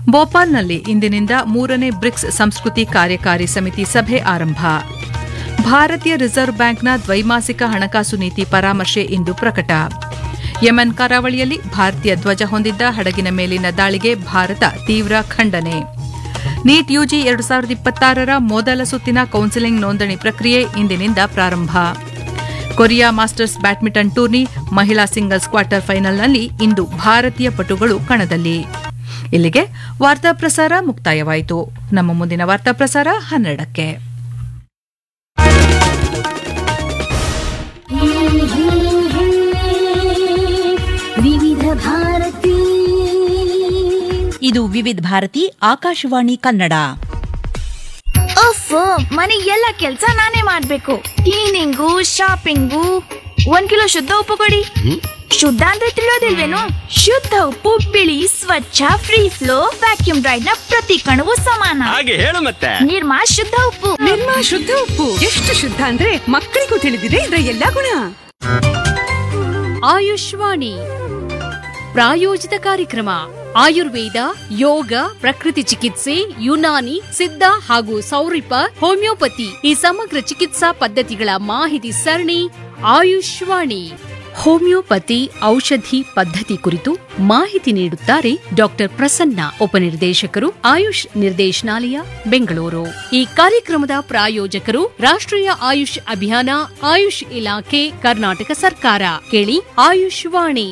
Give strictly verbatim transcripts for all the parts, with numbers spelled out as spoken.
ಭೋಪಾಲ್ನಲ್ಲಿ ಇಂದಿನಿಂದ ಮೂರನೇ ಬ್ರಿಕ್ಸ್ ಸಂಸ್ಕೃತಿ ಕಾರ್ಯಕಾರಿ ಸಮಿತಿ ಸಭೆ ಆರಂಭ. ಭಾರತೀಯ ರಿಸರ್ವ್ ಬ್ಯಾಂಕ್ನ ದ್ವೈಮಾಸಿಕ ಹಣಕಾಸು ನೀತಿ ಪರಾಮರ್ಶೆ ಇಂದು ಪ್ರಕಟ. ಯೆಮೆನ್ ಕರಾವಳಿಯಲ್ಲಿ ಭಾರತೀಯ ಧ್ವಜ ಹೊಂದಿದ್ದ ಹಡಗಿನ ಮೇಲಿನ ದಾಳಿಗೆ ಭಾರತ ತೀವ್ರ ಖಂಡನೆ. ನೀಟ್ ಯುಜಿ ಎರಡು ಸಾವಿರದ ಇಪ್ಪತ್ತಾರರ ಮೊದಲ ಸುತ್ತಿನ ಕೌನ್ಸಿಲಿಂಗ್ ನೋಂದಣಿ ಪ್ರಕ್ರಿಯೆ ಇಂದಿನಿಂದ ಪ್ರಾರಂಭ. ಕೊರಿಯಾ ಮಾಸ್ಟರ್ಸ್ ಬ್ಯಾಡ್ಮಿಂಟನ್ ಟೂರ್ನಿ ಮಹಿಳಾ ಸಿಂಗಲ್ಸ್ ಕ್ವಾರ್ಟರ್ ಫೈನಲ್ನಲ್ಲಿ ಇಂದು ಭಾರತೀಯ ಪಟುಗಳು ಕಣದಲ್ಲಿ. ಇಲ್ಲಿಗೆ ವಾರ್ತಾ ಪ್ರಸಾರ ಮುಕ್ತಾಯವಾಯಿತು. ನಮ್ಮ ಮುಂದಿನ ವಾರ್ತಾ ಪ್ರಸಾರ ಹನ್ನೆರಡಕ್ಕೆ. ವಿವಿಧ ಭಾರತಿ. ಇದು ವಿವಿಧ ಭಾರತಿ ಆಕಾಶವಾಣಿ ಕನ್ನಡ. ಅಫ್ ಮನೆ ಎಲ್ಲ ಕೆಲ್ಸ ನಾನೇ ಮಾಡ್ಬೇಕು. Cleaning, shopping. ಒಂದ್ ಕಿಲೋ ಶುದ್ಧ ಉಪ್ಪು ಕೊಡಿ. ಶುದ್ಧ ಅಂದ್ರೆ ತಿಳಿಯೋದಿಲ್ವೇನು? ಶುದ್ಧ ಉಪ್ಪು ಬಿಳಿ, ಸ್ವಚ್ಛ, ಫ್ರೀ ಫ್ಲೋ, ವ್ಯಾಕ್ಯೂಮ್ ಡ್ರೈಡ್ ನ ಪ್ರತಿ ಕಣವು ಸಮಾನ. ಹಾಗೆ ಹೇಳು ಮತ್ತೆ. ನಿರ್ಮಾ ಶುದ್ಧ ಉಪ್ಪು. ನಿರ್ಮಾ ಶುದ್ಧ ಉಪ್ಪು ಎಷ್ಟು ಶುದ್ಧ ಅಂದ್ರೆ ಮಕ್ಕಳಿಗೂ ತಿಳಿದಿದೆ ಇದರ ಎಲ್ಲಾ ಗುಣ. ಆಯುಷ್ವಾಣಿ ಪ್ರಾಯೋಜಿತ ಕಾರ್ಯಕ್ರಮ. ಆಯುರ್ವೇದ, ಯೋಗ, ಪ್ರಕೃತಿ ಚಿಕಿತ್ಸೆ, ಯುನಾನಿ, ಸಿದ್ಧ ಹಾಗೂ ಸೌರಿಪ, ಹೋಮಿಯೋಪತಿ ಈ ಸಮಗ್ರ ಚಿಕಿತ್ಸಾ ಪದ್ಧತಿಗಳ ಮಾಹಿತಿ ಸರಣಿ ಆಯುಷ್ವಾಣಿ. ಹೋಮಿಯೋಪತಿ ಔಷಧಿ ಪದ್ಧತಿ ಕುರಿತು ಮಾಹಿತಿ ನೀಡುತ್ತಾರೆ ಡಾಕ್ಟರ್ ಪ್ರಸನ್ನ, ಉಪನಿರ್ದೇಶಕರು, ಆಯುಷ್ ನಿರ್ದೇಶನಾಲಯ, ಬೆಂಗಳೂರು. ಈ ಕಾರ್ಯಕ್ರಮದ ಪ್ರಾಯೋಜಕರು ರಾಷ್ಟ್ರೀಯ ಆಯುಷ್ ಅಭಿಯಾನ, ಆಯುಷ್ ಇಲಾಖೆ, ಕರ್ನಾಟಕ ಸರ್ಕಾರ. ಕೇಳಿ ಆಯುಷ್ವಾಣಿ.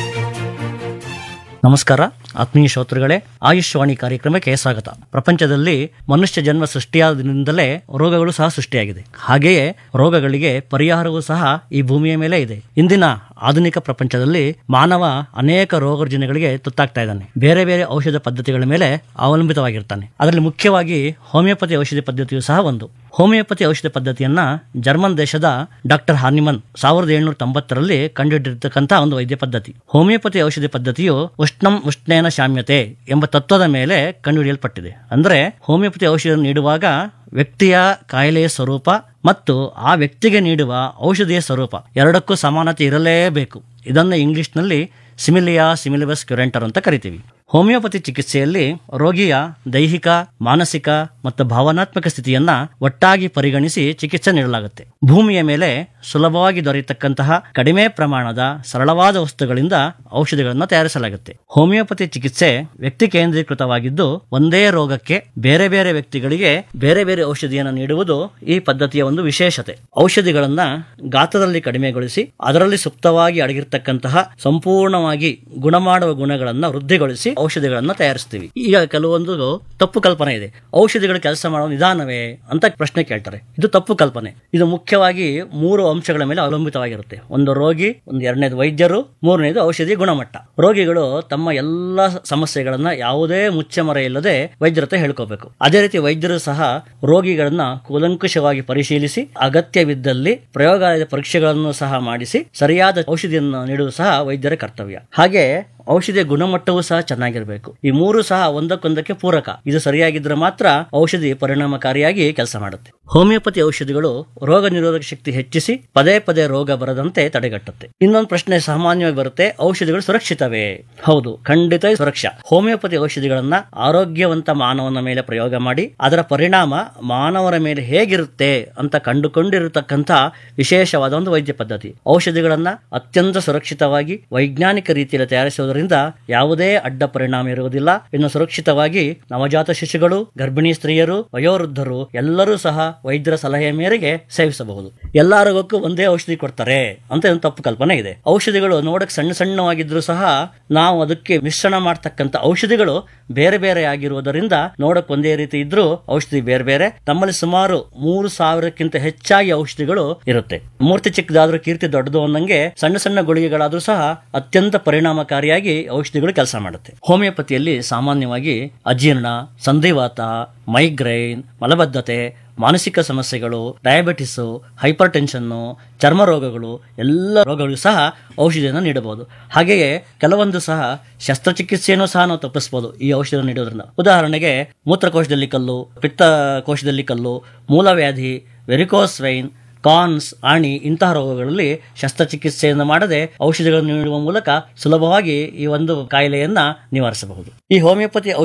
ನಮಸ್ಕಾರ ಆತ್ಮೀಯ ಶ್ರೋತೃಗಳೇ, ಆಯುಷ್ವಾಣಿ ಕಾರ್ಯಕ್ರಮಕ್ಕೆ ಸ್ವಾಗತ. ಪ್ರಪಂಚದಲ್ಲಿ ಮನುಷ್ಯ ಜನ್ಮ ಸೃಷ್ಟಿಯಾದಿಂದಲೇ ರೋಗಗಳು ಸಹ ಸೃಷ್ಟಿಯಾಗಿದೆ. ಹಾಗೆಯೇ ರೋಗಗಳಿಗೆ ಪರಿಹಾರವೂ ಸಹ ಈ ಭೂಮಿಯ ಮೇಲೆ ಇದೆ. ಇಂದಿನ ಆಧುನಿಕ ಪ್ರಪಂಚದಲ್ಲಿ ಮಾನವ ಅನೇಕ ರೋಗ ರುಜಿನಗಳಿಗೆ ತುತ್ತಾಗ್ತಾ ಇದ್ದಾನೆ. ಬೇರೆ ಬೇರೆ ಔಷಧ ಪದ್ಧತಿಗಳ ಮೇಲೆ ಅವಲಂಬಿತವಾಗಿರ್ತಾನೆ. ಅದರಲ್ಲಿ ಮುಖ್ಯವಾಗಿ ಹೋಮಿಯೋಪತಿ ಔಷಧಿ ಪದ್ಧತಿಯು ಸಹ ಒಂದು. ಹೋಮಿಯೋಪತಿ ಔಷಧ ಪದ್ಧತಿಯನ್ನ ಜರ್ಮನ್ ದೇಶದ ಡಾಕ್ಟರ್ ಹಾನಿಮನ್ ಸಾವಿರದ ಏಳ್ನೂರ ತೊಂಬತ್ತರಲ್ಲಿ ಕಂಡುಹಿಡಿದಿರ್ತಕ್ಕಂಥ ಒಂದು ವೈದ್ಯ ಪದ್ಧತಿ. ಹೋಮಿಯೋಪತಿ ಔಷಧಿ ಪದ್ಧತಿಯು ಉಷ್ಣಂ ಉಷ್ಣೇನ ಶಾಮ್ಯತೆ ಎಂಬ ತತ್ವದ ಮೇಲೆ ಕಂಡುಹಿಡಿಯಲ್ಪಟ್ಟಿದೆ. ಅಂದ್ರೆ ಹೋಮಿಯೋಪತಿ ಔಷಧ ನೀಡುವಾಗ ವ್ಯಕ್ತಿಯ ಕಾಯಿಲೆಯ ಸ್ವರೂಪ ಮತ್ತು ಆ ವ್ಯಕ್ತಿಗೆ ನೀಡುವ ಔಷಧಿಯ ಸ್ವರೂಪ ಎರಡಕ್ಕೂ ಸಮಾನತೆ ಇರಲೇಬೇಕು. ಇದನ್ನು ಇಂಗ್ಲಿಷ್ನಲ್ಲಿ ಸಿಮಿಲಿಯಾ ಸಿಮಿಲಿಬಸ್ ಕ್ಯುರೆಂಟರ್ ಅಂತ ಕರಿತೀವಿ. ಹೋಮಿಯೋಪತಿ ಚಿಕಿತ್ಸೆಯಲ್ಲಿ ರೋಗಿಯ ದೈಹಿಕ, ಮಾನಸಿಕ ಮತ್ತು ಭಾವನಾತ್ಮಕ ಸ್ಥಿತಿಯನ್ನ ಒಟ್ಟಾಗಿ ಪರಿಗಣಿಸಿ ಚಿಕಿತ್ಸೆ ನೀಡಲಾಗುತ್ತೆ. ಭೂಮಿಯ ಮೇಲೆ ಸುಲಭವಾಗಿ ದೊರೆಯತಕ್ಕಂತಹ ಕಡಿಮೆ ಪ್ರಮಾಣದ ಸರಳವಾದ ವಸ್ತುಗಳಿಂದ ಔಷಧಿಗಳನ್ನು ತಯಾರಿಸಲಾಗುತ್ತೆ. ಹೋಮಿಯೋಪತಿ ಚಿಕಿತ್ಸೆ ವ್ಯಕ್ತಿ ಕೇಂದ್ರೀಕೃತವಾಗಿದ್ದು ಒಂದೇ ರೋಗಕ್ಕೆ ಬೇರೆ ಬೇರೆ ವ್ಯಕ್ತಿಗಳಿಗೆ ಬೇರೆ ಬೇರೆ ಔಷಧಿಯನ್ನು ನೀಡುವುದು ಈ ಪದ್ಧತಿಯ ಒಂದು ವಿಶೇಷತೆ. ಔಷಧಿಗಳನ್ನ ಗಾತ್ರದಲ್ಲಿ ಕಡಿಮೆಗೊಳಿಸಿ ಅದರಲ್ಲಿ ಸುಪ್ತವಾಗಿ ಅಡಗಿರ್ತಕ್ಕಂತಹ ಸಂಪೂರ್ಣವಾಗಿ ಗುಣ ಮಾಡುವ ಗುಣಗಳನ್ನ ವೃದ್ಧಿಗೊಳಿಸಿ ಔಷಧಿಗಳನ್ನ ತಯಾರಿಸ್ತೀವಿ. ಈಗ ಕೆಲವೊಂದು ತಪ್ಪು ಕಲ್ಪನೆ ಇದೆ. ಔಷಧಿಗಳು ಕೆಲಸ ಮಾಡುವ ನಿಧಾನವೇ ಅಂತ ಪ್ರಶ್ನೆ ಕೇಳ್ತಾರೆ. ಇದು ತಪ್ಪು ಕಲ್ಪನೆ. ಇದು ಮುಖ್ಯವಾಗಿ ಮೂರು ಅಂಶಗಳ ಮೇಲೆ ಅವಲಂಬಿತವಾಗಿರುತ್ತೆ. ಒಂದು ರೋಗಿ, ಒಂದು ಎರಡನೇದು ವೈದ್ಯರು, ಮೂರನೇದು ಔಷಧಿ ಗುಣಮಟ್ಟ. ರೋಗಿಗಳು ತಮ್ಮ ಎಲ್ಲ ಸಮಸ್ಯೆಗಳನ್ನ ಯಾವುದೇ ಮುಚ್ಚಮರೆ ಇಲ್ಲದೆ ವೈದ್ಯರ ಹತ್ರ ಹೇಳ್ಕೋಬೇಕು. ಅದೇ ರೀತಿ ವೈದ್ಯರು ಸಹ ರೋಗಿಗಳನ್ನ ಕೂಲಂಕುಷವಾಗಿ ಪರಿಶೀಲಿಸಿ ಅಗತ್ಯವಿದ್ದಲ್ಲಿ ಪ್ರಯೋಗಾಲಯದ ಪರೀಕ್ಷೆಗಳನ್ನು ಸಹ ಮಾಡಿಸಿ ಸರಿಯಾದ ಔಷಧಿಯನ್ನು ನೀಡುವುದು ಸಹ ವೈದ್ಯರ ಕರ್ತವ್ಯ. ಹಾಗೆ ಔಷಧಿಯ ಗುಣಮಟ್ಟವೂ ಸಹ ಚೆನ್ನಾಗಿರಬೇಕು. ಈ ಮೂರು ಸಹ ಒಂದಕ್ಕೊಂದಕ್ಕೆ ಪೂರಕ. ಇದು ಸರಿಯಾಗಿದ್ರೆ ಮಾತ್ರ ಔಷಧಿ ಪರಿಣಾಮಕಾರಿಯಾಗಿ ಕೆಲಸ ಮಾಡುತ್ತೆ. ಹೋಮಿಯೋಪತಿ ಔಷಧಿಗಳು ರೋಗ ನಿರೋಧಕ ಶಕ್ತಿ ಹೆಚ್ಚಿಸಿ ಪದೇ ಪದೇ ರೋಗ ಬರದಂತೆ ತಡೆಗಟ್ಟುತ್ತೆ. ಇನ್ನೊಂದು ಪ್ರಶ್ನೆ ಸಾಮಾನ್ಯವಾಗಿ ಬರುತ್ತೆ, ಔಷಧಿಗಳು ಸುರಕ್ಷಿತವೇ? ಹೌದು, ಖಂಡಿತ ಸುರಕ್ಷಾ. ಹೋಮಿಯೋಪತಿ ಔಷಧಿಗಳನ್ನ ಆರೋಗ್ಯವಂತ ಮಾನವನ ಮೇಲೆ ಪ್ರಯೋಗ ಮಾಡಿ ಅದರ ಪರಿಣಾಮ ಮಾನವರ ಮೇಲೆ ಹೇಗಿರುತ್ತೆ ಅಂತ ಕಂಡುಕೊಂಡಿರತಕ್ಕಂಥ ವಿಶೇಷವಾದ ಒಂದು ವೈದ್ಯ ಪದ್ಧತಿ. ಔಷಧಿಗಳನ್ನ ಅತ್ಯಂತ ಸುರಕ್ಷಿತವಾಗಿ ವೈಜ್ಞಾನಿಕ ರೀತಿಯಲ್ಲಿ ತಯಾರಿಸುವುದರಿಂದ ಯಾವುದೇ ಅಡ್ಡ ಪರಿಣಾಮ ಇರುವುದಿಲ್ಲ. ಇನ್ನು ಸುರಕ್ಷಿತವಾಗಿ ನವಜಾತ ಶಿಶುಗಳು, ಗರ್ಭಿಣಿ ಸ್ತ್ರೀಯರು, ವಯೋವೃದ್ಧರು ಎಲ್ಲರೂ ಸಹ ವೈದ್ಯರ ಸಲಹೆಯ ಮೇರೆಗೆ ಸೇವಿಸಬಹುದು. ಎಲ್ಲಾ ರೋಗಕ್ಕೂ ಒಂದೇ ಔಷಧಿ ಕೊಡ್ತಾರೆ ಅಂತ ಒಂದು ತಪ್ಪು ಕಲ್ಪನೆ ಇದೆ. ಔಷಧಿಗಳು ನೋಡಕ್ ಸಣ್ಣ ಸಣ್ಣವಾಗಿದ್ರು ಸಹ ನಾವು ಅದಕ್ಕೆ ಮಿಶ್ರಣ ಮಾಡ್ತಕ್ಕಂಥ ಔಷಧಿಗಳು ಬೇರೆ ಬೇರೆ ಆಗಿರುವುದರಿಂದ ನೋಡಕ್ ಒಂದೇ ರೀತಿ ಇದ್ರೂ ಔಷಧಿ ಬೇರೆ ಬೇರೆ. ನಮ್ಮಲ್ಲಿ ಸುಮಾರು ಮೂರು ಸಾವಿರಕ್ಕಿಂತ ಹೆಚ್ಚಾಗಿ ಔಷಧಿಗಳು ಇರುತ್ತೆ. ಮೂರ್ತಿ ಚಿಕ್ಕದಾದ್ರೂ ಕೀರ್ತಿ ದೊಡ್ಡದು ಅನ್ನಂಗೆ ಸಣ್ಣ ಸಣ್ಣ ಗುಳಿಗೆಗಳಾದ್ರೂ ಸಹ ಅತ್ಯಂತ ಪರಿಣಾಮಕಾರಿಯಾಗಿ ಔಷಧಿಗಳು ಕೆಲಸ ಮಾಡುತ್ತೆ. ಹೋಮಿಯೋಪತಿಯಲ್ಲಿ ಸಾಮಾನ್ಯವಾಗಿ ಅಜೀರ್ಣ, ಸಂಧಿವಾತ, ಮೈಗ್ರೈನ್, ಮಲಬದ್ಧತೆ, ಮಾನಸಿಕ ಸಮಸ್ಯೆಗಳು, ಡಯಾಬಿಟಿಸ್, ಹೈಪರ್ ಟೆನ್ಷನ್ನು, ಚರ್ಮ ರೋಗಗಳು ಎಲ್ಲ ರೋಗಗಳು ಸಹ ಔಷಧಿಯನ್ನು ನೀಡಬಹುದು. ಹಾಗೆಯೇ ಕೆಲವೊಂದು ಸಹ ಶಸ್ತ್ರಚಿಕಿತ್ಸೆಯನ್ನು ಸಹ ನಾವು ತಪ್ಪಿಸಬಹುದು ಈ ಔಷಧ ನೀಡೋದ್ರಿಂದ. ಉದಾಹರಣೆಗೆ ಮೂತ್ರಕೋಶದಲ್ಲಿ ಕಲ್ಲು, ಪಿತ್ತಕೋಶದಲ್ಲಿ ಕಲ್ಲು, ಮೂಲವ್ಯಾಧಿ, ವೆರಿಕೋಸ್ ವೈನ್, ಕಾನ್ಸ್, ಆಣಿ ಇಂತಹ ರೋಗಗಳಲ್ಲಿ ಶಸ್ತ್ರಚಿಕಿತ್ಸೆಯನ್ನು ಮಾಡದೆ ಔಷಧಿಗಳನ್ನು ನೀಡುವ ಮೂಲಕ ಸುಲಭವಾಗಿ ಈ ಒಂದು ಕಾಯಿಲೆಯನ್ನ ನಿವಾರಿಸಬಹುದು. ಈ ಹೋಮಿಯೋಪತಿ